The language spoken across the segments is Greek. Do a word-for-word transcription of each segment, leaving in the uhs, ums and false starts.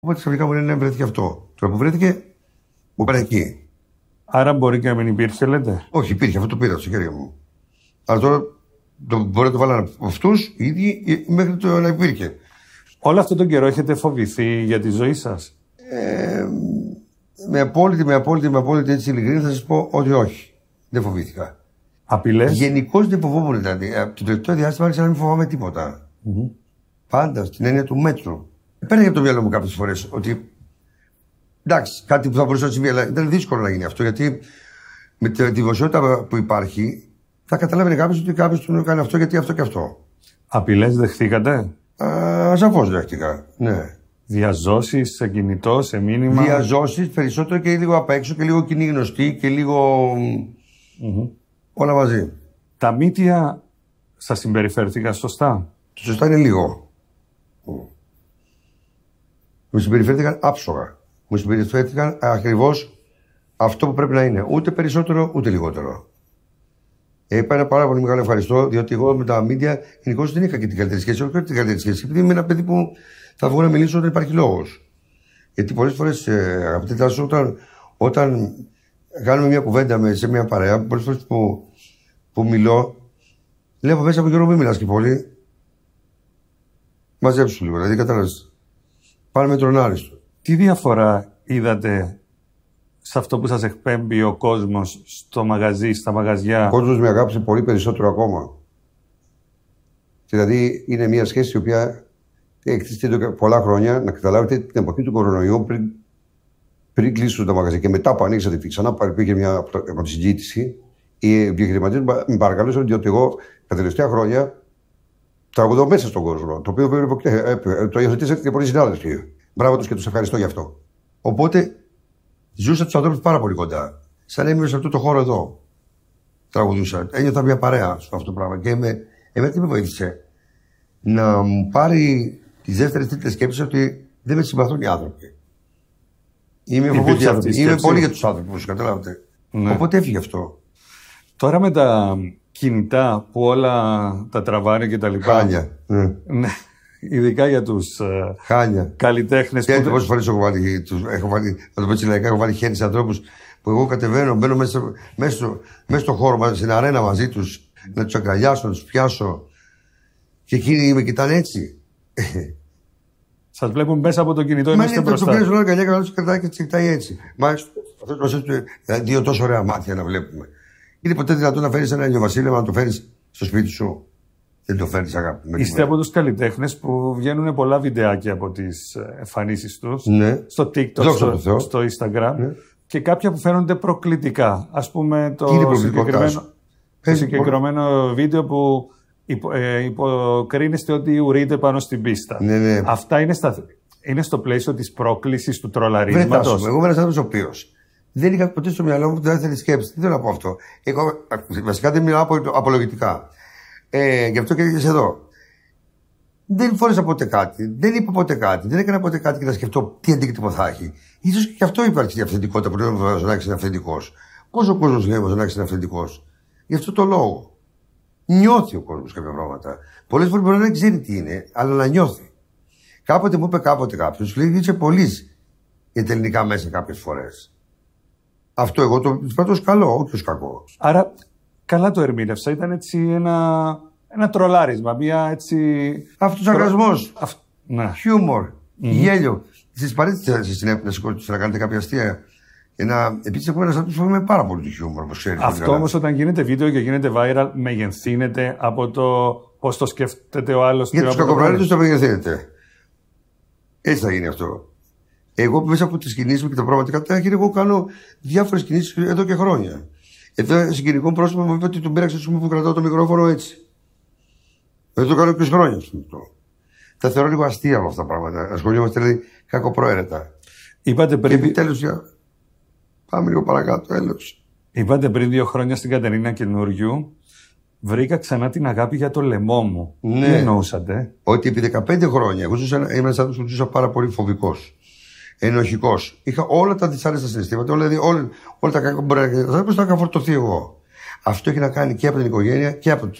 Οπότε ξαφνικά μου λένε βρέθηκε αυτό. Τώρα που βρέθηκε, μου πάνε εκεί. Άρα μπορεί και να μην υπήρχε, λέτε. Όχι, υπήρχε, αυτό το πήρα στο χέρι μου. Αλλά τώρα το, μπορεί να το βάλανε αυτού οι ίδιοι μέχρι το να υπήρχε. Όλο αυτόν τον καιρό έχετε φοβηθεί για τη ζωή σας? Ε, με απόλυτη, με απόλυτη, με απόλυτη έτσι ειλικρίνη θα σας πω ότι όχι. Δεν φοβήθηκα. Απειλές? Γενικώς δεν φοβόμουν δηλαδή. Από το τελευταίο διάστημα άρχισα να μην φοβάμαι τίποτα. Mm-hmm. Πάντα στην έννοια του μέτρου. Παίρνει από το μυαλό μου κάποιες φορές ότι εντάξει, κάτι που θα μπορούσε να συμβεί, αλλά ήταν δύσκολο να γίνει αυτό γιατί με τη δημοσιότητα που υπάρχει θα καταλάβαινε κάποιος ότι κάποιος του έκανε αυτό γιατί αυτό και αυτό. Απειλές δεχθήκατε? Σαφώς δέχτηκα, ναι. Διαζώσεις σε κινητό, σε μήνυμα? Διαζώσεις περισσότερο και λίγο απ' έξω και λίγο κοινή γνωστή και λίγο. Mm-hmm. Όλα μαζί. Τα μύτια σας συμπεριφέρθηκαν σωστά? Το σωστά είναι λίγο. Μου συμπεριφέρθηκαν άψογα. Μου συμπεριφέρθηκαν ακριβώς αυτό που πρέπει να είναι. Ούτε περισσότερο ούτε λιγότερο. Είπα ένα πάρα πολύ μεγάλο ευχαριστώ, διότι εγώ με τα media γενικώς δεν είχα και την καλύτερη σχέση. Όχι την καλύτερη σχέση, επειδή είμαι ένα παιδί που θα βγω να μιλήσω όταν υπάρχει λόγος. Γιατί πολλές φορές, ε, αγαπητέ Τάσο, όταν, όταν κάνουμε μια κουβέντα με, σε μια παρέα, πολλές φορές που, που μιλώ, λέω από μέσα από Γιώργο, μην μιλάς και πολύ. Μαζέψου λίγο, δηλαδή κατάλαβες. Πάνε με τον άριστο. Τι διαφορά είδατε σε αυτό που σας εκπέμπει ο κόσμος στο μαγαζί, στα μαγαζιά? Ο κόσμος με αγάπησε πολύ περισσότερο ακόμα. Δηλαδή είναι μια σχέση η οποία εκτίθεται πολλά χρόνια. Να καταλάβετε την εποχή του κορονοϊού, πριν, πριν κλείσουν τα μαγαζιά και μετά που ανοίξατε και ξανά υπήρχε μια από τη συζήτηση, οι επιχειρηματίες με παρακαλούσαν διότι εγώ τα τελευταία χρόνια τραγουδώ μέσα στον κόσμο. Το οποίο το υιοθετήσατε και πολλοί συνάδελφοι. Μπράβο τους και τους ευχαριστώ γι' αυτό. Οπότε ζούσα τους ανθρώπους πάρα πολύ κοντά. Σαν έμεινε σε αυτό το χώρο εδώ. Τραγουδούσα. Ένιωθα μια παρέα σε αυτό το πράγμα. Και με, εμένα τι με βοήθησε? Να μου πάρει τις δεύτερες τρίτες σκέψεις ότι δεν με συμπαθούν οι άνθρωποι. Είμαι, Είμαι πολύ για τους άνθρωπους, καταλάβετε. Ναι. Οπότε έφυγε αυτό. Τώρα με τα κινητά που όλα τα τραβάνε και τα λοιπά. Χάνια. Ναι. Ναι. Ειδικά για τους Χάνια. καλλιτέχνες. Και πόσες φορές έχω βάλει, τους, έχω βάλει, να το πω έτσι λαϊκά, έχω βάλει χέρι σε ανθρώπους που εγώ κατεβαίνω, μπαίνω μέσα, μέσα, στο, μέσα στο χώρο, στην αρένα μαζί τους, να τους αγκαλιάσω, να τους πιάσω. Και εκείνοι με κοιτάνε έτσι. Σας βλέπουν μέσα από το κινητό, είμαστε μπροστά. Μα είναι το πιέζουν όλα αγκαλιά και να τους κρατάει και τους κοιτάει έτσι. Μα αυτό το δηλαδή, δύο τόσο ωραία μάτια να βλέπουμε. Είναι ποτέ δυνατόν να φέρεις ένα ηλιοβασίλεμα να το φέρεις στο σπίτι σου? Δεν το φέρνεις, αγάπη. Είστε από τους καλλιτέχνες που βγαίνουν πολλά βιντεάκια από τις εμφανίσεις τους. Ναι. Στο TikTok, στο, στο Instagram. Ναι. Και κάποια που φαίνονται προκλητικά. Ας πούμε το συγκεκριμένο, το συγκεκριμένο βίντεο που υπο, ε, υποκρίνεστε ότι ουρείτε πάνω στην πίστα. Ναι, ναι. Αυτά είναι, στα, είναι στο πλαίσιο της πρόκλησης του τρολαρίσματος. Εγώ είμαι ένας άνθρωπος ο οποίος δεν είχα ποτέ στο μυαλό μου τη δεύτερη σκέψη. Τι θέλω να πω αυτό? Εγώ, βασικά δεν μιλάω απολογητικά. Ε, γι' αυτό και έρχεσαι εδώ. Δεν φόρεσα ποτέ κάτι, δεν είπα ποτέ κάτι, δεν έκανα ποτέ κάτι και να σκεφτώ τι αντίκτυπο θα έχει. Ίσως και αυτό υπάρχει η αυθεντικότητα που λέμε ο Ζωνάκης είναι αυθεντικός. Πόσο κόσμος λέει ο Ζωνάκης είναι αυθεντικός? Γι' αυτό το λόγο. Νιώθει ο κόσμος κάποια πράγματα. Πολλές φορές μπορεί να δεν ξέρει τι είναι, αλλά να νιώθει. Κάποτε μου είπε κάποτε κάποιος, λέει είσαι πολύς για τα ελληνικά μέσα κάποιες φορές. Αυτό εγώ το πατώ ως καλό, όχι ως κακό. Άρα. Καλά το ερμήνευσα. Ήταν έτσι ένα, ένα τρολάρισμα. Μια έτσι. Αυτοσαρκασμός. Αυ... Ναι. Χιούμορ. Mm-hmm. Γέλιο. Στις παρέτητες συνέπειες να σηκώσετε να κάνετε κάποια αστεία. Και να. Επίσης, έχω ένα άνθρωπο που φοβάμαι πάρα πολύ το χιούμορ. Αυτό όμως όταν γίνεται βίντεο και γίνεται viral, μεγενθύνεται από το πώς το σκέφτεται ο άλλος. Για τους κακοπράλητους το μεγενθύνεται. Έτσι θα γίνει αυτό. Εγώ μέσα από τις κινήσεις μου και τα πραγματικά τα εγώ κάνω διάφορες κινήσεις εδώ και χρόνια. Εδώ συγκινικό πρόσωπο μου είπε ότι τον πήραξε που κρατάω το μικρόφωνο έτσι. Δεν το κάνω είκοσι χρόνια. Τα θεωρώ λίγο αστεία από αυτά τα πράγματα. Ασχολιόμαστε δηλαδή κακοπροαίρετα. Είπατε πριν. Και επιτέλους για. Πάμε λίγο παρακάτω, έλεος. Είπατε πριν δύο χρόνια στην Κατερίνα Καινούριου, βρήκα ξανά την αγάπη για το λαιμό μου. Ναι. Τι εννοούσατε? Ότι επί δεκαπέντε χρόνια εγώ ήμουν ένας άνθρωπος που ζούσα πάρα πολύ φοβικός. Ενοχικός. Είχα όλα τα δυσάρεστα συναισθήματα, δηλαδή όλα, όλα τα κακά που μπορεί να θα θα είχα φορτωθεί εγώ. Αυτό έχει να κάνει και από την οικογένεια και από,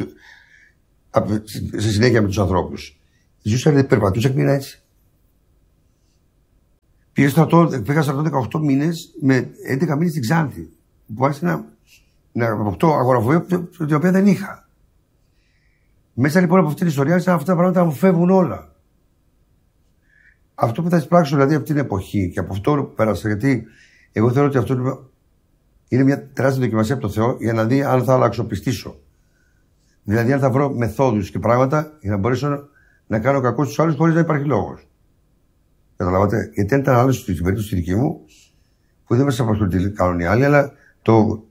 από, στη συνέχεια με τους ανθρώπους. Ζούσα, δηλαδή, περπατούσα και μείνα έτσι. Πήγα στρατό, πήγα στρατό δεκαοκτώ μήνες με έντεκα μήνες στην Ξάνθη. Που άρχισε να, να αποκτώ αγοραφοβία την οποία δεν είχα. Μέσα λοιπόν από αυτή την ιστορία, αυτά τα πράγματα μου φεύγουν όλα. Αυτό που θα εισπράξω δηλαδή από την εποχή και από αυτό που πέρασα, γιατί εγώ θεωρώ ότι αυτό είναι μια τεράστια δοκιμασία από το Θεό για να δει αν θα αλλαξοπιστήσω. Δηλαδή, αν θα βρω μεθόδους και πράγματα για να μπορέσω να κάνω κακό στους άλλους χωρίς να υπάρχει λόγος. Καταλάβατε. Γιατί αν ήταν άλλο στην περίπτωση τη δική μου, που δεν μας απασχολεί τι κάνουν οι άλλοι, αλλά το,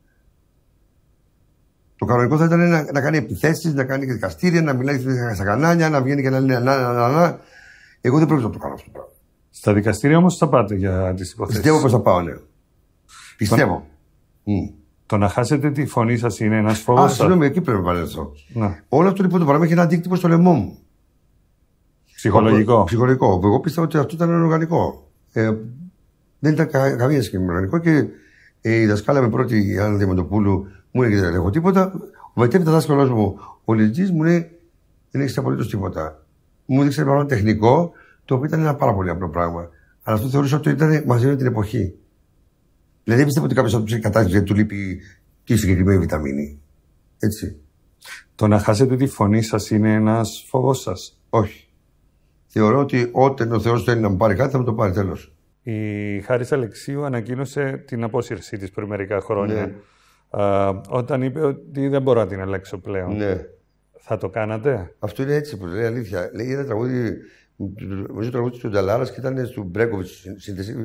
το κανονικό θα ήταν να, να κάνει επιθέσεις, να κάνει δικαστήρια, να μιλάει στα κανάλια, να βγαίνει και να λέει να, να, να, να. Εγώ δεν πρόκειται να το κάνω αυτό το πράγμα. Στα δικαστήρια όμως θα πάτε για τις υποθέσεις. Πιστεύω πως θα πάω, ναι. Πιστεύω. Το, mm. το να χάσετε τη φωνή σας είναι ένας φόβος. Α, συγγνώμη, εκεί πρέπει να παρέλθω. Όλο αυτό λοιπόν το πράγμα έχει ένα αντίκτυπο στο λαιμό μου. Ψυχολογικό. Ο, ψυχολογικό. Εγώ πίστευα ότι αυτό ήταν οργανικό. Ε, δεν ήταν κα, καμία σχέση με οργανικό και ε, η δασκάλα με πρώτη, η Άννα Διαμαντοπούλου, μου έλεγε δεν έχω τίποτα. Ο μετέπειτα δάσκαλός μου, ο Λιτζής, μου λέει δεν έχεις απολύτως τίποτα. Μου δείξε ένα πράγμα τεχνικό, το οποίο ήταν ένα πάρα πολύ απλό πράγμα. Αλλά αυτό θεωρούσα ότι ήταν μαζί με την εποχή. Δηλαδή δεν πιστεύω ότι κάποιος θα του ψήσει κατάσταση γιατί του λείπει και η συγκεκριμένη βιταμίνη. Έτσι. Το να χάσετε τη φωνή σας είναι ένας φόβος σας. Όχι. Θεωρώ ότι όταν ο Θεός θέλει να μου πάρει κάτι θα μου το πάρει, τέλος. Η Χάρις Αλεξίου ανακοίνωσε την απόσυρσή της πριν μερικά χρόνια. Ναι. Α, όταν είπε ότι δεν μπορώ να την αλλάξω πλέον. Ναι. Θα το κάνατε? Αυτό είναι έτσι που λέει αλήθεια. Λέει ένα τραγούδι, νομίζω τραγούδι του Νταλάρας και ήταν του Μπρέκοβιτς σύνθεση.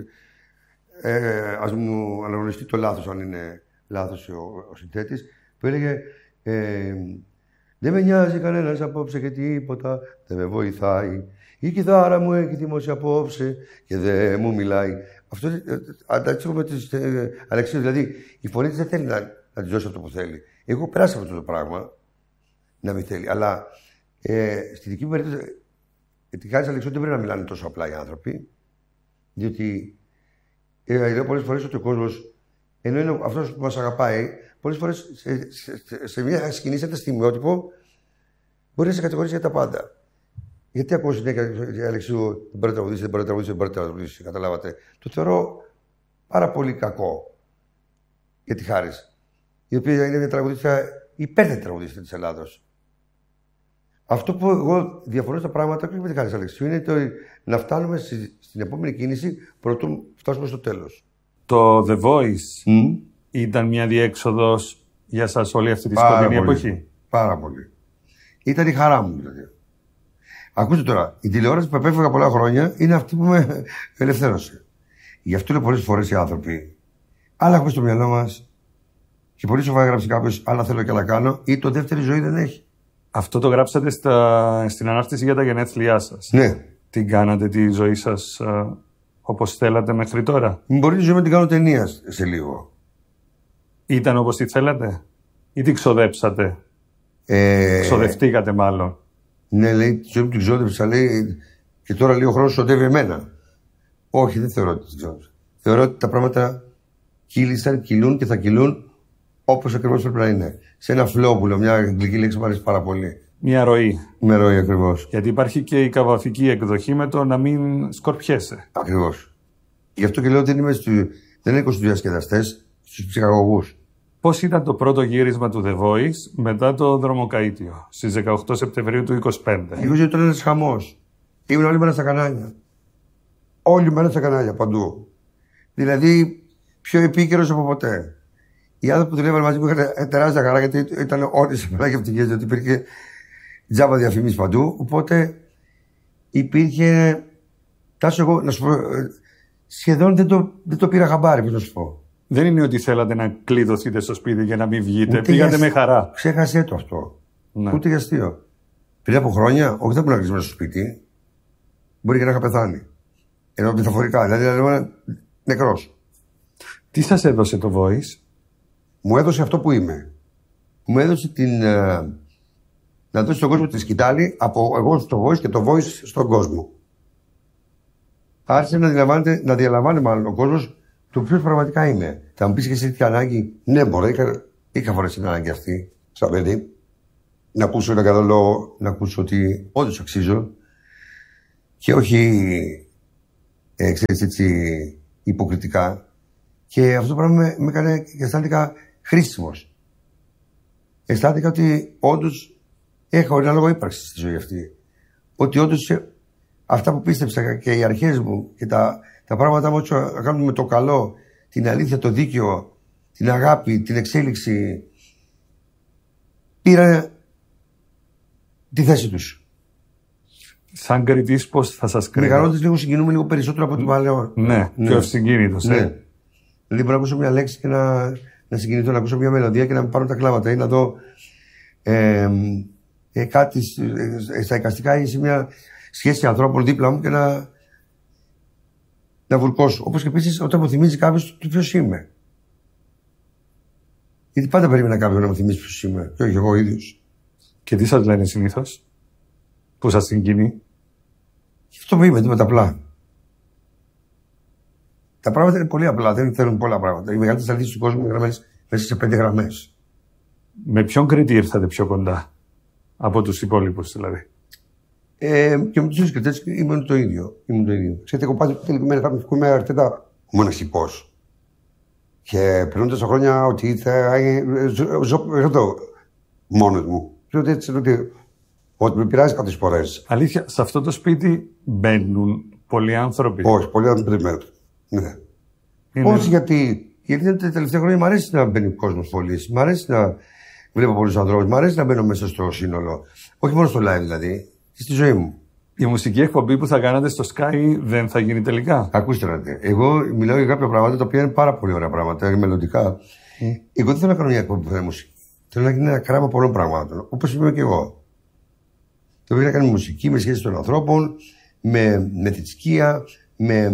Ε, ας μου αναγνωριστεί το λάθος, αν είναι λάθος ο, ο συνθέτης, που έλεγε ε, δεν με νοιάζει κανένας απόψε και τίποτα, δεν με βοηθάει. Η κιθάρα μου έχει θυμώσει απόψε και δεν μου μιλάει. Αυτό ε, αντίστοιχο με τις ε, Αλεξίου, δηλαδή η φωνή της δεν θέλει να, να τη δώσει αυτό που θέλει. Εγώ πέρασα αυτό το πράγμα, να μην θέλει, αλλά ε, στη δική μου περίπτωση, τη Χάρις Αλεξίου δεν πρέπει να μιλάνε τόσο απλά οι άνθρωποι, διότι Ε, λέω πολλές φορές ότι ο κόσμος, ενώ είναι αυτός που μας αγαπάει, πολλές φορές σε, σε, σε, σε μια σκηνή, σε ένα στιγμιότυπο, μπορεί να σε κατηγορήσει για τα πάντα. Γιατί ακούω συνέχεια, Αλεξίου, δεν μπορεί να τραγουδήσει, δεν μπορεί να τραγουδήσει, δεν μπορεί να τραγουδήσει. Καταλάβατε. Το θεωρώ πάρα πολύ κακό για τη Χάρις, η οποία είναι μια τραγουδίστρια, υπέρθετη τραγουδίστρια της Ελλάδος. Αυτό που εγώ διαφωνώ στα πράγματα, όχι με τη Χάρις Αλεξίου, είναι το να φτάνουμε στη, στην επόμενη κίνηση προτού φτάσουμε στο τέλος. Το The Voice mm. ήταν μια διέξοδος για σας όλη αυτή τη σκοτεινή εποχή. Πάρα πολύ. Ήταν η χαρά μου δηλαδή. Ακούστε τώρα, η τηλεόραση που επέφυγα πολλά χρόνια είναι αυτή που με ελευθέρωσε. Γι' αυτό είναι πολλές φορές οι άνθρωποι. Άλλα έχουμε στο μυαλό μας και πολύ σοβαρά γράψει κάποιος, άλλα θέλω και άλλα κάνω, ή το δεύτερη ζωή δεν έχει. Αυτό το γράψατε στα, στην ανάρτηση για τα γενέθλιά σας. Ναι. Την κάνατε τη ζωή σας α, όπως θέλατε μέχρι τώρα? Μπορεί τη ζωή να την κάνω ταινία σε λίγο. Ήταν όπως τη θέλατε ή την ξοδέψατε? Ε... Ξοδευτήκατε μάλλον. Ναι, λέει, τη ζωή μου την ξόδεψα, λέει, και τώρα λέει ο χρόνος ξοδεύει εμένα. Όχι, δεν θεωρώ ότι την ξόδεψα. Θεωρώ ότι τα πράγματα κύλησαν, κυλούν και θα κυλούν όπως ακριβώς πρέπει να είναι. Σε ένα φλόπουλο, μια αγγλική λέξη που μου αρέσει πάρα πολύ. Μια ροή. Μια ροή ακριβώς. Γιατί υπάρχει και η καβαφική εκδοχή με το να μην σκορπιέσαι. Ακριβώς. Γι' αυτό και λέω ότι είμαι στου... δεν είναι στους διασκεδαστές, στους ψυχαγωγούς. Πώς ήταν το πρώτο γύρισμα του The Voice μετά το δρομοκαΐτιο, στις δεκαοκτώ Σεπτεμβρίου του είκοσι πέντε? Εγώ ήταν ένας χαμός. Ήμουν όλη μέρα στα κανάλια. Όλη μέρα στα κανάλια, παντού. Δηλαδή, πιο επίκαιρος από ποτέ. Οι άνθρωποι που δουλεύαν μαζί μου είχαν τεράστια χαρά, γιατί ήταν όλοι σε μένα και ευτυχίες, γιατί υπήρχε τζάμπα διαφημίσεις παντού. Οπότε υπήρχε. Τάσο, εγώ να σου πω, σχεδόν δεν το, δεν το πήρα χαμπάρι, πώς να σου πω. Δεν είναι ότι θέλατε να κλειδωθείτε στο σπίτι για να μην βγείτε. Ούτε πήγατε για... με χαρά. Ξέχασέ το αυτό. Ναι. Ούτε για αστείο. Πριν από χρόνια, όχι δεν ήμουν κλεισμένο στο σπίτι, μπορεί και να είχα πεθάνει. Ενώ μεταφορικά, δηλαδή ήμουν νεκρός. Τι σας έδωσε το Voice? Μου έδωσε αυτό που είμαι. Μου έδωσε την. Ε, να δώσει στον κόσμο τη σκητάλη από εγώ στο Voice και το Voice στον κόσμο. Άρχισε να, να διαλαμβάνει μάλλον ο κόσμος το ποιος πραγματικά είναι. Θα μου πεις και εσύ τι ανάγκη? Ναι, μπορεί, είχα, είχα φορές την ανάγκη αυτή, σαν παιδί. Να ακούσω ένα καλό λόγο, να ακούσω ότι όντως αξίζω και όχι ε, ξέρεις, έτσι, υποκριτικά. Και αυτό το πράγμα με, με έκανε και αισθάνθηκα χρήσιμος. Αισθάνθηκα ότι όντως έχω ένα λόγο ύπαρξη στη ζωή αυτή. Ότι όντως αυτά που πίστεψα και οι αρχές μου και τα, τα πράγματα μου να κάνουν με το καλό, την αλήθεια, το δίκαιο, την αγάπη, την εξέλιξη, πήραν τη θέση τους. Σαν κριτής πώς θα σας κρίνω? Μεγαλώντας λίγο συγκινούμε λίγο περισσότερο από το παλαιό. Ναι, ναι, πιο ευσυγκίνητος. Ναι. Ε. Δηλαδή μπορώ να ακούσω μια λέξη και να, να συγκινηθώ, να ακούσω μια μελωδία και να με πάρουν τα κλάματα ή να δω ε, ε, κάτι ε, στα εικαστικά ή σε μια σχέση ανθρώπων δίπλα μου και να, να βουρκώσω. Όπως και επίσης όταν μου θυμίζει κάποιος του ποιος είμαι. Γιατί πάντα περίμενα κάποιον να μου θυμίσει ποιος είμαι, και όχι εγώ ίδιος. Και τι σας λένε συνήθως που σας συγκινεί? Αυτό που είμαι, τίποτα απλά. Τα πράγματα είναι πολύ απλά, δεν θέλουν πολλά πράγματα. Οι μεγαλύτερες αλήθειες του κόσμου είναι γραμμένες μέσα σε πέντε γραμμές. Με ποιον κρίτη ήρθατε πιο κοντά από τους υπόλοιπους δηλαδή? Ε, και με τους ίδιους κριτές ήμουν το ίδιο. Ήμουν το ίδιο. Ξέρετε, εγώ πάντα είμαι αρκετά μοναχικός. Και περνώντας τα χρόνια ότι θα ζω εδώ μόνος μου. Ξέρω έτσι ότι ότι με πειράζει κάποιες φορές. Αλήθεια, σε αυτό το σπίτι μπαίνουν πολλοί άνθρωποι? Όχι, πολλοί άνθρωποι δεν μπαίνουν. Ναι. Είναι... Όχι γιατί, γιατί τα τελευταία χρόνια μου αρέσει να μπαίνει ο κόσμος πολύ. Μ' αρέσει να βλέπω πολλούς ανθρώπους. Μ' αρέσει να μπαίνω μέσα στο σύνολο. Όχι μόνο στο live δηλαδή, και στη ζωή μου. Η μουσική εκπομπή που θα κάνατε στο Sky δεν θα γίνει τελικά? Ακούστε να δείτε. Εγώ μιλάω για κάποια πράγματα τα οποία είναι πάρα πολύ ωραία πράγματα, είναι μελλοντικά. Mm. Εγώ δεν θέλω να κάνω μια εκπομπή που θα είναι μουσική. Θέλω να γίνει ένα κράμα πολλών πραγμάτων. Όπως είμαι και εγώ. Το οποίο να κάνει μουσική με σχέση των ανθρώπων, με, με θρησκεία, με,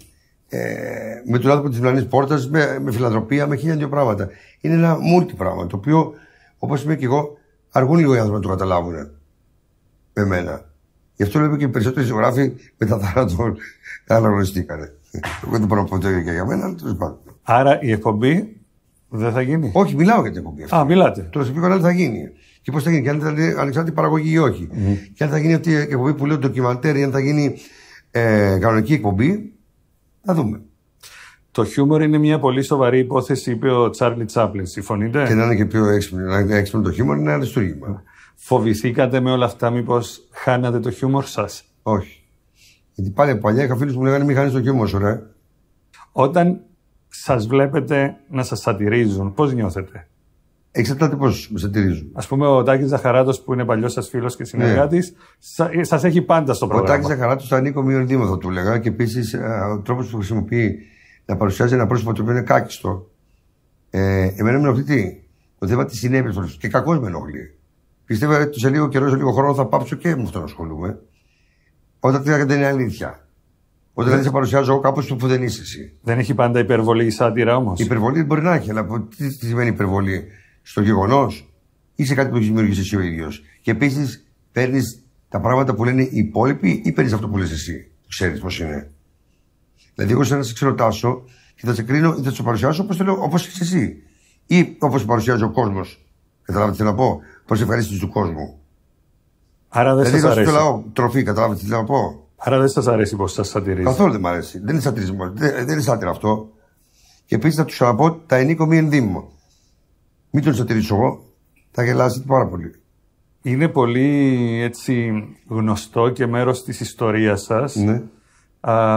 ε, με τον άνθρωπο της διπλανής πόρτας, με, με φιλανθρωπία, με χίλια δύο πράγματα. Είναι ένα multi πράγμα, το οποίο, όπως είμαι και εγώ, αργούν λίγο οι άνθρωποι να το καταλάβουν με μένα. Γι' αυτό λέω και οι περισσότεροι ζωγράφοι μετά θάνατο αναγνωριστήκανε. Εγώ δεν μπορώ να πω το ίδιο και για μένα, αλλά τέλος πάντων. Άρα η εκπομπή δεν θα γίνει? Όχι, μιλάω για την εκπομπή αυτή. Α, μιλάτε. Το στο κανάλι θα γίνει. Και πώς θα γίνει, και αν θα είναι ανεξάρτητη παραγωγή ή όχι. Mm. Και αν θα γίνει αυτή η εκπομπή που λέω ντοκιμαντέρ, ή αν θα γίνει ε, κανονική εκπομπή, θα δούμε. Το χιούμορ είναι μια πολύ σοβαρή υπόθεση, είπε ο Τσάρλι Τσάπλιν. Συμφωνείτε? Και να είναι και πιο έξυπνο, να είναι έξυπνο το χιούμορ είναι ένα αριστούργημα. Φοβηθήκατε με όλα αυτά, μήπως χάνατε το χιούμορ σας? Όχι. Γιατί πάλι παλιά είχα φίλους που μου λέγανε μην χάνεις το χιούμορ σου, ρε. Όταν σας βλέπετε να σας σατυρίζουν, πώς νιώθετε? Εξαρτάται πώς με σατυρίζουν. Ας πούμε, ο Τάκης Ζαχαράτος, που είναι παλιός σας φίλος και συνεργάτης, ναι, σας έχει πάντα στο πρόγραμμα. Ο Τάκης Ζαχαράτος θα ανήκω μείον δήμα, θα του έλεγα. Και επίσης ο τρόπος που χρησιμοποιεί να παρουσιάζει ένα πρόσωπο το οποίο είναι κάκιστο. Ε, εμένα με ενοχλεί το θέμα τη συνέπεια και κακώς με ενοχλεί. Πιστεύω ότι σε λίγο καιρό, σε λίγο χρόνο θα πάψω και με αυτό να ασχολούμαι. Όταν δεν είναι αλήθεια. Όταν δεν σε παρουσιάζω εγώ κάπως που δεν είσαι εσύ. Δεν έχει πάντα υπερβολή η σάτυρα όμως? Η υπερβολή μπορεί να έχει, αλλά τι, τι σημαίνει υπερβολή? Στο γεγονός ή σε κάτι που έχει δημιουργήσει εσύ ο ίδιος. Και επίσης παίρνεις τα πράγματα που λένε οι υπόλοιποι ή παίρνεις αυτό που λες εσύ. Ξέρεις πώς είναι. Δηλαδή, εγώ σε να σε ξεροτάσω και θα σε κρίνω ή θα σε παρουσιάσω όπως θέλω, όπως είσαι εσύ. Ή όπως παρουσιάζει ο κόσμος. Καταλάβετε τι να πω? Πώς ευχαρίστηση του κόσμου. Άρα δεν δηλαδή, σας αρέσει. Δηλαδή, λαό, τροφή, καταλάβετε τι να πω. Άρα δεν σας αρέσει πώς σας σατυρίζει? Καθόλου δεν μ' αρέσει. Δεν είναι σατυρισμό. Δεν, δεν είναι σάτυρα αυτό. Και επίσης θα του ξαναπώ, τα ενίκο μη ενδύμω. Μην τον σατυρίσω εγώ, θα γελάσετε πάρα πολύ. Είναι πολύ έτσι γνωστό και μέρος της ιστορίας σας. Ναι. Α,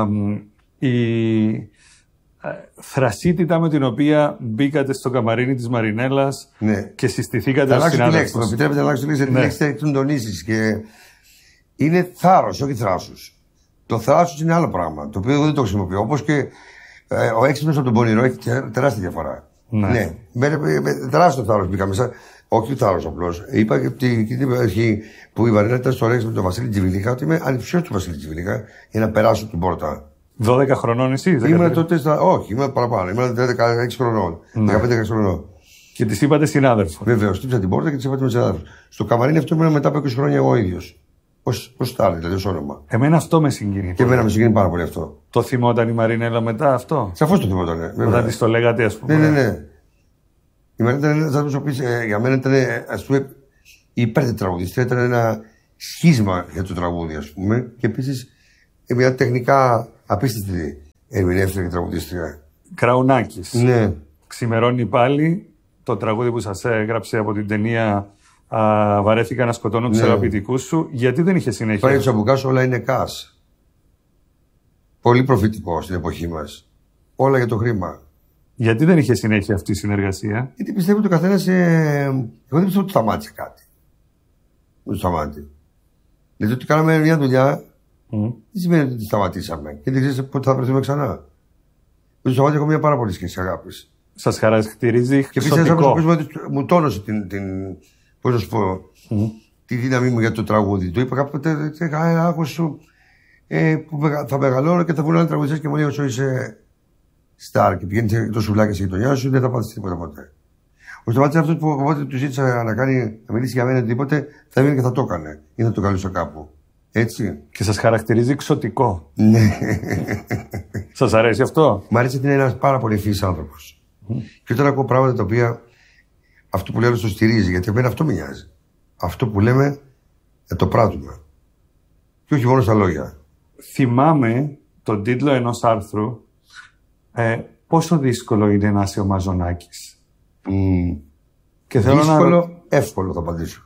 η θρασίτητα με την οποία μπήκατε στο καμαρίνι της Μαρινέλας, ναι, και συστηθήκατε ως συνάδελφος. Θα επιτρέπετε να αλλάξω τη λέξη, γιατί τη λέξη θα τον τονίσεις. Και είναι θάρρος, όχι θράσος. Το θράσος είναι άλλο πράγμα, το οποίο εγώ δεν το χρησιμοποιώ. Όπως και ε, ο έξυπνος από τον πονηρό έχει τεράστια διαφορά. Ναι. Ναι. Με, με, με τεράστιο θάρρος μπήκα μέσα. Όχι θάρρος απλώς. Είπα και την αρχή που η Μαρινέλα ήταν στο Ρέξ με τον Βασίλη Τζιβιλίχα, ότι είμαι ανυψιός του Βασίλη Τζιβιλίχα για να περάσω την πόρτα. δώδεκα χρονών εσείς? Ήμουν τότε στα... Όχι, ήμουν παραπάνω. Ήμουν δεκαέξι χρονών. Ναι. δεκαπέντε χρονών. Και τη είπατε συνάδελφο? Βεβαίως, χτύπησα την πόρτα και τη είπατε με συνάδελφο. Στο καμαρίνι αυτό ήμουν μετά από είκοσι χρόνια εγώ ίδιος. Ως τάρι, δηλαδή ως όνομα. Εμένα αυτό με συγκινεί. Και εμένα με συγκινεί πάρα πολύ αυτό. Το θυμόταν η Μαρινέλα μετά αυτό? Σαφώς το θυμόταν. Ναι. Όταν τη το λέγατε, ας πούμε. Ναι, ναι, ναι. Η Μαρινέλα ήταν ένας άνθρωπος που για μένα ήταν, ας πούμε, η υπέρτετραγουδιστρία, ήταν ένα σχίσμα για το τραγούδι, ας πούμε. Και επίσης μια τεχνικά απίστευτη ερμηνεύτρια και τραγουδίστρια. Κραουνάκης. Ναι. Ξημερώνει πάλι το τραγούδι που σας έγραψε από την ταινία α, Βαρέθηκα να σκοτώνω τους ναι. αγαπητικούς σου. Γιατί δεν είχε συνέχεια? Πάει του Αμπουκάς, όλα είναι κας. Πολύ προφητικό στην εποχή μας. Όλα για το χρήμα. Γιατί δεν είχε συνέχεια αυτή η συνεργασία? Γιατί πιστεύω ότι ο καθένας. Ε... Εγώ δεν πιστεύω ότι σταμάτησε κάτι. Δεν σταμάτησε. Δηλαδή ότι κάναμε μια δουλειά mm. δεν σημαίνει ότι τη σταματήσαμε. Και δεν ξέρεις πότε θα βρεθούμε ξανά. Με το σταμάτησε έχω μια πάρα πολύ σχέση αγάπης. Σας χαρακτηρίζει και εξωτικό. Και επίσης μου τόνωσε την, την, πώς να σου πω, mm. τη δύναμή μου για το τραγούδι. Του είπα κάποτε, άκουσα σου, ε, που θα μεγαλώνω και θα βγουν άλλοι τραγουδιστές και μου λέει όσο είσαι στάρ και πηγαίνεις το σουβλάκι στη γειτονιά σου, δεν θα πάθεις τίποτα ποτέ. Ο Σταμάτης είναι αυτό που όποτε του ζήτησα να, κάνει, να μιλήσει για μένα τίποτε, θα έβγαινε και θα το έκανε ή θα το καλούσε κάπου. Έτσι. Και σας χαρακτηρίζει εξωτικό. Ναι. Σας αρέσει αυτό? Μ' αρέσει ότι είναι ένας πάρα πολύ ευφυής άνθρωπος. Mm. Και όταν ακούω πράγματα τα οποία αυτό που λέω το στηρίζει, γιατί εμένα αυτό με νοιάζει. Αυτό που λέμε να το πράττουμε. Και όχι μόνο στα λόγια. Θυμάμαι τον τίτλο ενός άρθρου ε, πόσο δύσκολο είναι να είσαι ο Μαζονάκης. Mm. Και θέλω δύσκολο, να... εύκολο θα απαντήσω.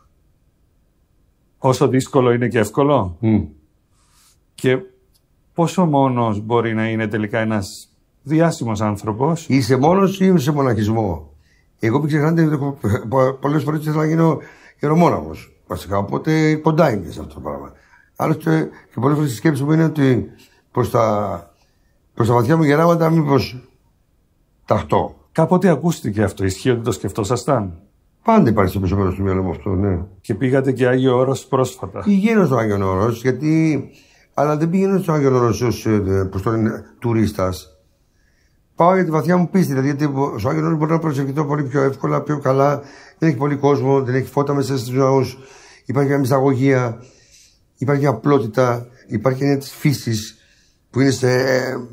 Όσο δύσκολο είναι και εύκολο. Mm. Και πόσο μόνος μπορεί να είναι τελικά ένας διάσημος άνθρωπος? Είσαι μόνος ή είσαι σε μοναχισμό? Εγώ μην ξεχνάτε, πολλές φορές ήθελα να γίνω ιερομόναχος. Βασικά, οπότε κοντά είμαι σε αυτό το πράγμα. Άλλωστε, και πολλές φορές η σκέψη μου είναι ότι προς τα, προς τα βαθιά μου γεράματα μήπως ταχτώ. Κάποτε ακούστηκε αυτό, ισχύει ότι το σκεφτόσασταν? Πάντα υπάρχει στο πίσω μέρος του μυαλού μου αυτό, ναι. Και πήγατε και Άγιο Όρος πρόσφατα? Πηγαίνω στο Άγιο Όρος, γιατί. Αλλά δεν πηγαίνω στο Άγιο Όρος ως τουρίστας. Πάω για τη βαθιά μου πίστη. Δηλαδή, γιατί στο Άγιο Όρος μπορώ να προσευχηθώ πολύ πιο εύκολα, πιο καλά. Δεν έχει πολύ κόσμο, δεν έχει φώτα μέσα στους ναούς. Υπάρχει μια μυσταγωγία, υπάρχει μια απλότητα, υπάρχει μια της φύσης που είναι σε,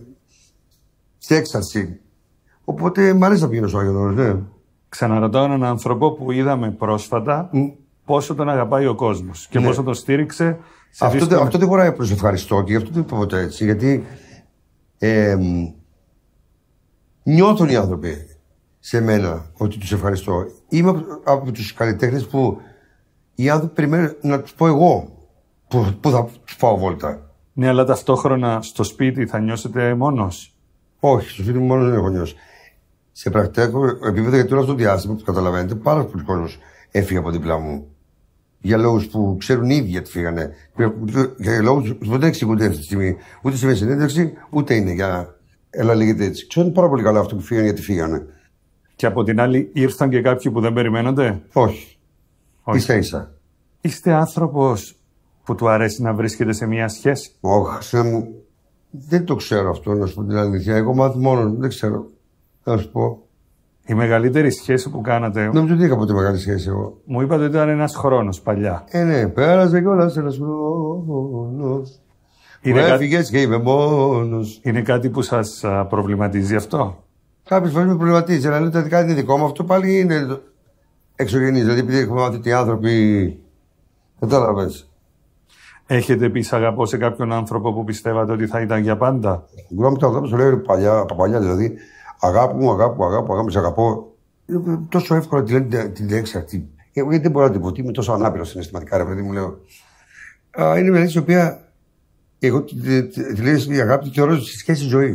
σε έξαρση. Οπότε μ' αρέσει να πηγαίνω στο Άγιο Όρος, ναι. Ξαναρωτάω έναν άνθρωπο που είδαμε πρόσφατα mm. πόσο τον αγαπάει ο κόσμος και ναι. πόσο τον στήριξε. Σε αυτό, δύσκολη... αυτό δεν χωράει προς ευχαριστώ και γι' αυτό δεν είπα ποτέ έτσι. Γιατί ε, νιώθουν οι άνθρωποι σε μένα ότι τους ευχαριστώ. Είμαι από, από τους καλλιτέχνες που οι άνθρωποι περιμένουν να τους πω εγώ που, που θα τους πάω βόλτα. Ναι, αλλά ταυτόχρονα στο σπίτι θα νιώσετε μόνος? Όχι, στο σπίτι μου μόνος δεν έχω νιώσει. Σε πρακτικό επίπεδο, γιατί όλο αυτό το διάστημα που καταλαβαίνετε, πάρα πολλοί κόσμος έφυγε από δίπλα μου. Για λόγους που ξέρουν οι ίδιοι γιατί φύγανε. Για λόγους που δεν εξηγούνται αυτή τη στιγμή. Ούτε σε μια συνέντευξη, ούτε είναι για. Έλα, λέγεται έτσι. Ξέρουν πάρα πολύ καλά αυτό που φύγανε γιατί φύγανε. Και από την άλλη, ήρθαν και κάποιοι που δεν περιμένονται? Όχι. Όχι. Ίσα ίσα. Είστε άνθρωπος που του αρέσει να βρίσκεται σε μια σχέση? Όχι, δεν το ξέρω αυτό, να σου πω την αλήθεια. Εγώ μάθω μόνο, δεν ξέρω. Θα σου πω. Η μεγαλύτερη σχέση που κάνατε. Νομίζω ότι είχα ποτέ μεγάλη σχέση εγώ. Μου είπατε ότι ήταν ένας χρόνος παλιά. Ε, ναι, πέρασε κιόλας ένας χρόνος. Μου έφυγες και είμαι μόνος. Είναι κάτι που σας προβληματίζει αυτό? Κάποιες φορές με προβληματίζει, αλλά λέω ότι κάτι είναι δικό μου. Αυτό πάλι είναι εξωγενής. Δηλαδή, επειδή έχουμε μάθει ότι οι άνθρωποι. Κατάλαβες. Έχετε πει σ' αγαπώ σε κάποιον άνθρωπο που πιστεύατε ότι θα ήταν για πάντα? Εγώ μου τα αγάπη, το λέω παλιά, από παλιά δηλαδή. Αγάπη μου, αγάπη μου, αγάπη μου, αγάπη μου, σε αγαπώ. Είναι τόσο εύκολο τη λένε την λέξη αυτή. Γιατί δεν μπορώ να την πω, είμαι τόσο ανάπηρο συναισθηματικά, ρε παιδί μου, λέω. Α, είναι μια λέξη η οποία εγώ τη, τη, τη, τη λέξη η αγάπη τη θεωρώ στη σχέση ζωή.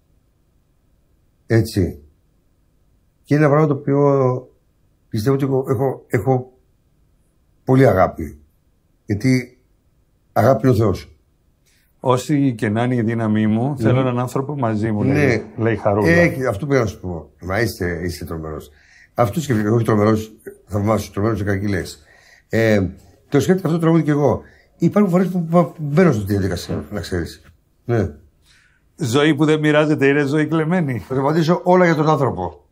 Έτσι. Και είναι ένα πράγμα το οποίο πιστεύω ότι έχω, έχω, έχω πολύ αγάπη. Γιατί αγάπη είναι ο Θεός. Όσοι και να είναι η δύναμή μου, mm. θέλω έναν άνθρωπο μαζί μου, ναι. λέει, λέει Χαρούλα. Ε, αυτό πήγα να σου πω. Μα είστε, είστε τρομερός. Αυτό σκέφτηκα, όχι τρομερός, θαυμάσου, τρομερός σε κακή λέξη. Ε, το σκέφτηκα αυτό το τραγούδι κι εγώ. Υπάρχουν φορές που, που μπαίνω στη διαδικασία, να ξέρεις. Ναι. Ζωή που δεν μοιράζεται είναι ζωή κλεμμένη. Θα το απαντήσω όλα για τον άνθρωπο.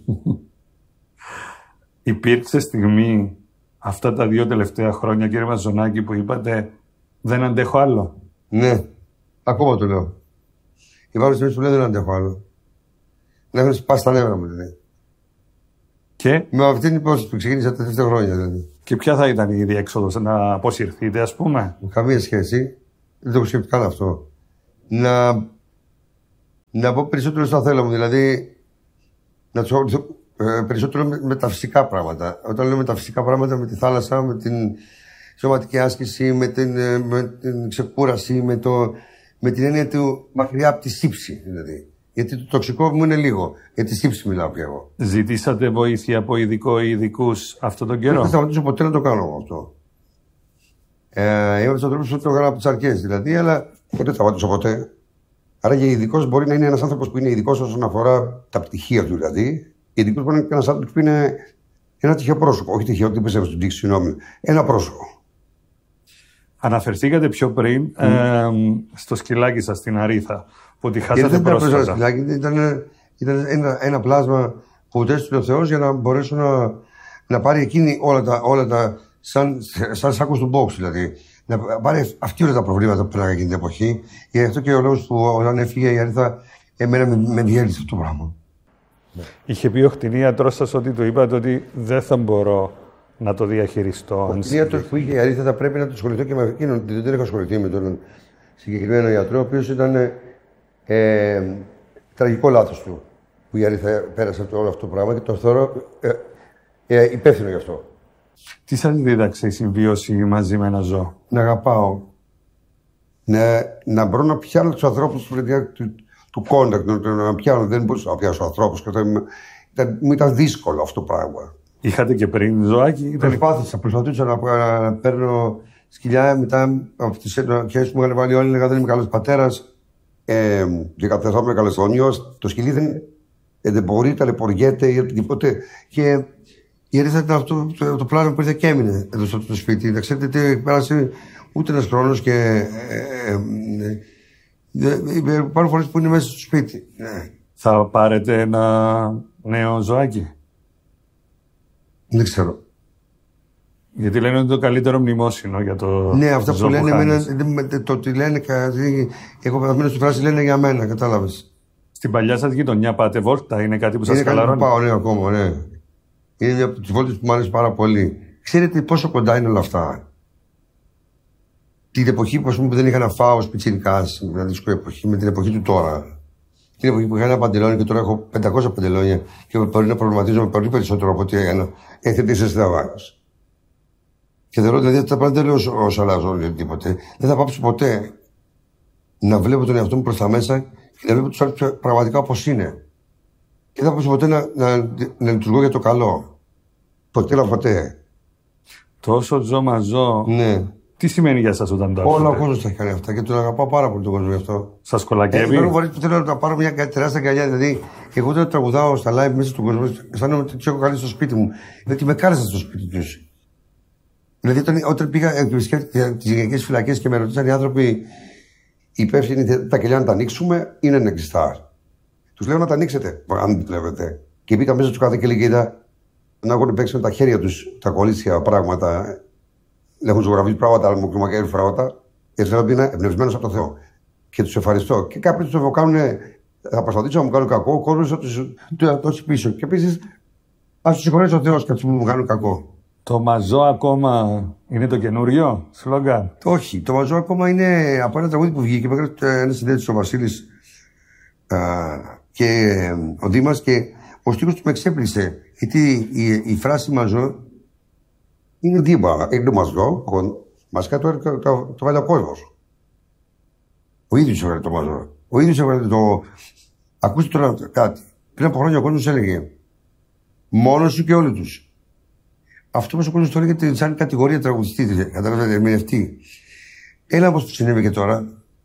Υπήρξε στιγμή αυτά τα δύο τελευταία χρόνια, κύριε Μαζονάκη, που είπατε δεν αντέχω άλλο? Ναι, ακόμα το λέω. Υπάρχουν στιγμές που λέω δεν αντέχω άλλο. Να έχουν σπάσει τα νεύρα μου, δηλαδή. Και? Με αυτή την υπόθεση που ξεκίνησα τα τελευταία χρόνια, δηλαδή. Και ποια θα ήταν η διέξοδος, να αποσυρθείτε, ας πούμε? Καμία σχέση. Δεν το έχω σκεφτεί καν αυτό. Να Να πω περισσότερο στα θέλω μου, δηλαδή να του ε, περισσότερο με, με τα φυσικά πράγματα. Όταν λέω με τα φυσικά πράγματα, με τη θάλασσα, με την σωματική άσκηση, με την, με την ξεκούραση, με, το, με την έννοια του μακριά από τη σύψη. Δηλαδή. Γιατί το τοξικό μου είναι λίγο. Για τη σύψη μιλάω πια εγώ. Ζητήσατε βοήθεια από ειδικό ή ειδικούς αυτόν τον καιρό? Δεν θα σταματήσω ποτέ να το κάνω αυτό. Ε, είμαι στον τρόπο που το έκανα από τι αρχέ δηλαδή, αλλά ποτέ θα σταματήσω ποτέ. Άρα και ειδικό μπορεί να είναι ένα άνθρωπο που είναι ειδικό όσον αφορά τα πτυχία του δηλαδή. Ειδικό μπορεί να είναι ένα άνθρωπο που είναι ένα τυχαίο πρόσωπο. Όχι τυχαίο, τι πιστεύω στην τύχη, συγγνώμη. Ένα πρόσωπο. Αναφερθήκατε πιο πριν mm. ε, στο σκυλάκι σας στην Αρίθα, που τη χάσατε πρόσφατα. Δεν ήταν σκυλάκι, ήταν, ήταν ένα, ένα πλάσμα που τέστησε ο Θεός για να μπορέσω να, να πάρει εκείνη όλα τα, όλα τα σαν, σαν σάκος του box δηλαδή. Να πάρει αυτή όλα τα προβλήματα που πέραγα εκείνη την εποχή. Γι' αυτό και ο λόγος που όταν έφυγε η Αρίθα, εμένα με, με διέλυσε αυτό το πράγμα. Είχε πει ο κτηνίατρός σας ότι του είπατε ότι δεν θα μπορώ να το διαχειριστώ? Ο κτηνίατρος που είχε η Αρίθα θα πρέπει να το ασχοληθώ και με εκείνον. Δεν έχω ασχοληθεί με τον συγκεκριμένο γιατρό, ο οποίος ήταν ε, τραγικό λάθος του. Που η Αρίθα πέρασε από όλο αυτό το πράγμα και το θεωρώ ε, ε, υπεύθυνο γι' αυτό. Τι σας δίδαξε η συμβίωση μαζί με ένα ζώο? Να αγαπάω. Να, να μπορώ να πιάνω τους ανθρώπους του, του, του contact, να, να πιάνω. Δεν μπορούσα να πιάσω ανθρώπους. Ήταν, μου ήταν δύσκολο αυτό το πράγμα. Είχατε και πριν ζωάκι? Ήταν... Προσπάθησα, προσπαθούσα να, να, να παίρνω σκυλιά. Μετά από τις αρχές που μου είχαν βάλει όλοι, έλεγα δεν είμαι καλός πατέρας. Ε, και καταθέσαμε καλεσθόνιος. Το σκυλί δεν, δεν μπορεί, ταλαιπωριέται ή οτιδήποτε. Και η Αρίθα ήταν αυτό το, το πλάνο που ήρθε και έμεινε εδώ στο το σπίτι. Να ξέρετε ότι πέρασε ούτε ένας χρόνος και. Ε, ε, ε, υπάρχουν φορές που είναι μέσα στο σπίτι. Ναι. Θα πάρετε ένα νέο ζωάκι? Δεν ξέρω. Γιατί λένε ότι είναι το καλύτερο μνημόσυνο για το. Ναι, αυτά που λένε εμένα, το ότι λένε. Εγώ πεθαμένο στη φράση λένε για μένα, κατάλαβες. Στην παλιά σας γειτονιά πάτε βόλτα, είναι κάτι που σας χαλαρώνει? Είναι κάτι που πάω, ναι, ακόμα, ναι. Είναι μια από τις βόλτες που μου άρεσε πάρα πολύ. Ξέρετε πόσο κοντά είναι όλα αυτά? Την εποχή που, που δεν είχα να φάω ως πιτσιρικάς, μια δύσκολη εποχή, με την εποχή του τώρα. Την εποχή που είχα ένα παντελόνι και τώρα έχω πεντακόσια παντελόνια και μπορεί να προβληματίζομαι πολύ περισσότερο από ό,τι έκανα. Έχετε σε συνταγάγες. Και θεωρώ δηλαδή ότι τα πράγματα δεν λέω ως αλλάζω οτιδήποτε. Δεν θα πάψω ποτέ να βλέπω τον εαυτό μου προς τα μέσα και να βλέπω τους άλλους πραγματικά όπως είναι. Και δεν θα πάψω ποτέ να, να, να λειτουργώ για το καλό. Ποτέ αλλά ποτέ. Τόσο ζω μα ζω. Ναι. Τι σημαίνει για σας όταν το ακούτε? Όλα ο κόσμος τα έχει κάνει αυτά και τον αγαπάω πάρα πολύ τον κόσμο γι' αυτό. Σας κολακεύει? Υπάρχουν φορές που θέλω να πάρω μια τεράστια αγκαλιά. Δηλαδή, εγώ όταν τραγουδάω στα live μέσα στον κόσμο, αισθάνομαι ότι τους έχω κάνει στο σπίτι μου. Γιατί με κάλεσαν στο σπίτι τους. Δηλαδή, όταν, όταν πήγα στις γυναικείες φυλακές και με ρωτήσαν οι άνθρωποι υπεύθυνοι τα κελιά να τα ανοίξουμε ή να είναι κλειστά. Τους λέω να τα ανοίξετε, αν δεν βλέπετε. Και μπήκα μέσα του κάθε και λέγε: Είδα να έχουν παίξει με τα χέρια τους τα κολλήσια πράγματα. Έχουν ζωγραφίσει πράγματα, αλλά μου κρυμακέρι πράγματα. Και θέλω ότι είναι εμπνευσμένος από το Θεό. Και τους ευχαριστώ. Και κάποιοι τους κάνουν, θα προσπαθήσω να μου κάνουν κακό, ο κόσμος θα τους δώσει πίσω. Και επίσης, ας τους συγχωρέσει ο Θεός κάτι που μου κάνουν κακό. Το μαζό ακόμα είναι το καινούριο σλόγγαν? Όχι. Το μαζό ακόμα είναι από ένα τραγούδι που βγήκε. Με έκανε ένα συνέντευξη ο Βασίλης α, και ο Δήμας και ο στίχος του με εξέπλησε. Γιατί η, η φράση μαζό είναι δίπλα. Είναι το μαζό. Μασικά το, το, το, το βάλει ο κόσμος. Ο ίδιος έβγαλε το μαζό. Ο ίδιος έβγαλε το. Ακούστε τώρα κάτι. Πριν από χρόνια ο κόσμος έλεγε μόνος σου και όλοι τους. Αυτό που ο κόσμος το έλεγε σαν κατηγορία τραγουδιστή, καταλαβαίνετε, ερμηνευτή. Έλα όπως του συνέβη και τώρα.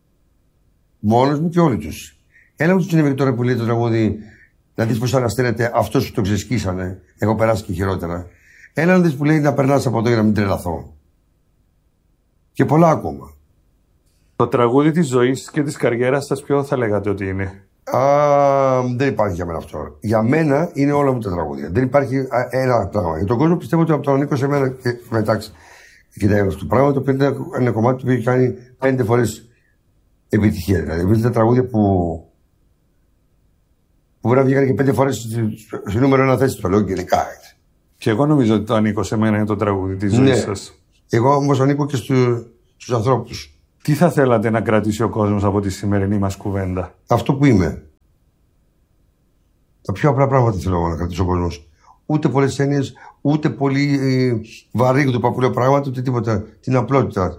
Μόνος μου και όλοι τους. Έλα όπως του συνέβη και τώρα που λέει το τραγούδι, να δεις πώς ανασταίνεται αυτός που το ξεσκίσανε. Έχω περάσει και χειρότερα. Έλα να δεις που λέει να περνάς από εδώ για να μην τρελαθώ. Και πολλά ακόμα. Το τραγούδι της ζωής και της καριέρας σας ποιο θα λέγατε ότι είναι? Α, δεν υπάρχει για μένα αυτό. Για μένα είναι όλα μου τα τραγούδια. Δεν υπάρχει α, ένα πράγμα. Για τον κόσμο πιστεύω ότι από τον ανήκω σε μένα και μετάξει. Κοιτάξτε, αυτό το πράγμα το οποίο είναι ένα κομμάτι που έχει κάνει πέντε φορές επιτυχία. Δηλαδή, βρίσκεται τα τραγούδια που. που μπορεί να βγήκαν και πέντε φορές στη νούμερο ένα θέση. Το λέω γενικά. Και εγώ νομίζω ότι το ανήκω σε μένα είναι το τραγούδι της ζωής ναι. σας. Εγώ όμως ανήκω και στου, στους ανθρώπους. Τι θα θέλατε να κρατήσει ο κόσμος από τη σημερινή μας κουβέντα? Αυτό που είμαι. Τα πιο απλά πράγματα θέλω να κρατήσει ο κόσμος. Ούτε πολλές έννοιες, ούτε πολύ ε, βαρύ του παππούλιο πράγματα, ούτε τίποτα. Την απλότητα.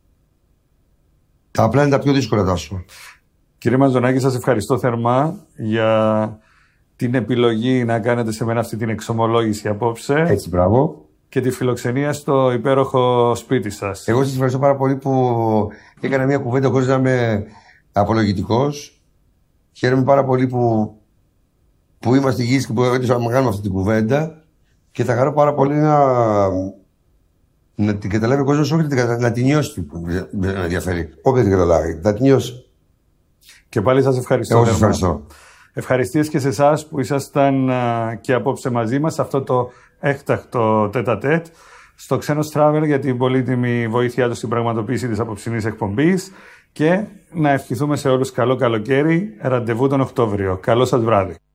Τα απλά είναι τα πιο δύσκολα, Τάσο. Κύριε Μαζονάκη, σας ευχαριστώ θερμά για την επιλογή να κάνετε σε μένα αυτή την εξομολόγηση απόψε. Έτσι, μπράβο. Και τη φιλοξενία στο υπέροχο σπίτι σας. Εγώ σας ευχαριστώ πάρα πολύ που έκανα μια κουβέντα χωρίς να είμαι απολογητικός. Χαίρομαι πάρα πολύ που, που είμαστε υγιείς και που έτυχα να κάνουμε αυτή την κουβέντα. Και θα χαρώ πάρα πολύ να, να την καταλάβει ο κόσμος, όχι να, να την νιώσει που με ενδιαφέρει. Όποια την καταλάβει, να την νιώσει. Και πάλι σας ευχαριστώ. Εγώ σας ευχαριστώ. Ευχαριστίες και σε εσάς που ήσασταν και απόψε μαζί μας σε αυτό το έκτακτο τέτα-τέτ στο Ξένος Travel για την πολύτιμη βοήθειά του στην πραγματοποίηση της απόψινής εκπομπής και να ευχηθούμε σε όλους καλό καλοκαίρι, ραντεβού τον Οκτώβριο. Καλό σας βράδυ.